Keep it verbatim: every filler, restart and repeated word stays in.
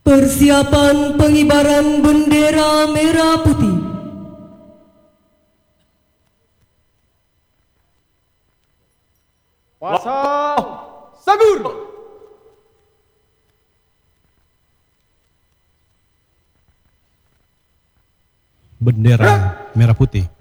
Persiapan pengibaran bendera merah putih. Pasang Sagur. Bendera merah putih.